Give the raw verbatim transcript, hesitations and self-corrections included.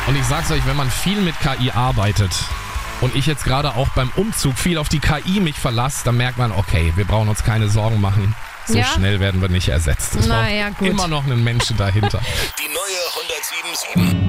Und ich sag's euch, wenn man viel mit K I arbeitet und ich jetzt gerade auch beim Umzug viel auf die K I mich verlasse, dann merkt man, okay, wir brauchen uns keine Sorgen machen. So Ja? schnell werden wir nicht ersetzt. Es Na braucht ja, gut. immer noch einen Menschen dahinter. Die neue hundertsieben Komma sieben.